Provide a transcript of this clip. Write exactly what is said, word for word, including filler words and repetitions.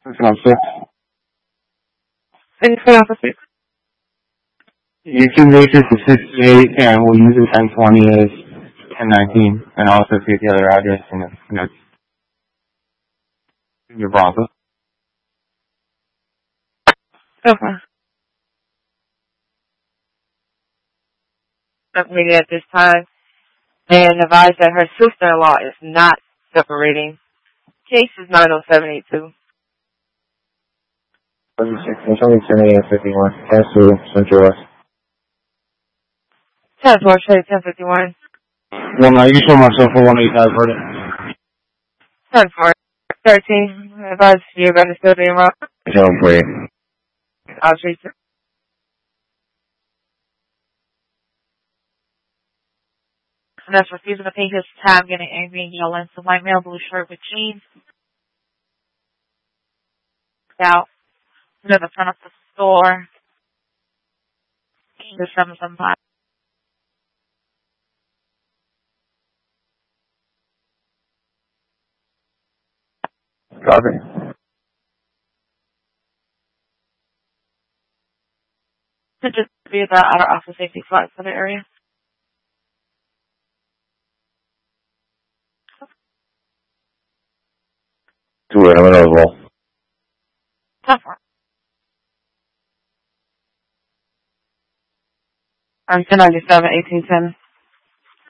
From six. And for officer. You can make this to sixty-eight, and we'll use the ten twenty as ten nineteen, and also get the other address and the, you know, your Bronco. Okay. Separated at this time, and advised that her sister-in-law is not separating. Case is nine oh seven eight two. thirty-six, and twenty ten A M fifty-one. Pass through Central West. ten four, ten fifty-one. Well, now you show myself for one eighty-five verdict. ten four, thirteen. Advised you're going to still be in rock. Zone three. I'll treat you. And that's refusing to pay his tab, getting angry and yelling. So white male, blue shirt with jeans. Out. Near the front of the store. The seven seven five. Copy. To just be the outer office safety flag for the area. Two in the middle as well. ten four. I'm ten ninety-seven, eighteen ten.